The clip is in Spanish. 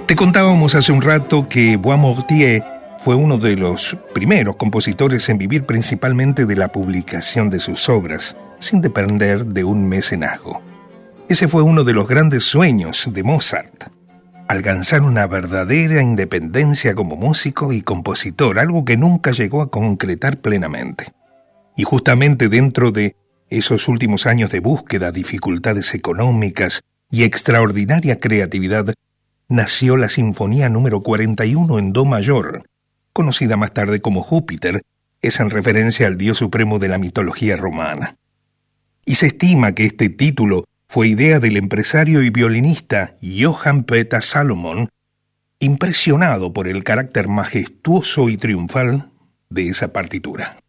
Te contábamos hace un rato que Boismortier fue uno de los primeros compositores en vivir principalmente de la publicación de sus obras, sin depender de un mecenazgo. Ese fue uno de los grandes sueños de Mozart: alcanzar una verdadera independencia como músico y compositor, algo que nunca llegó a concretar plenamente. Y justamente dentro de esos últimos años de búsqueda, dificultades económicas y extraordinaria creatividad, nació la Sinfonía número 41 en Do mayor, conocida más tarde como Júpiter, es en referencia al dios supremo de la mitología romana. Y se estima que este título fue idea del empresario y violinista Johann Peter Salomon, impresionado por el carácter majestuoso y triunfal de esa partitura.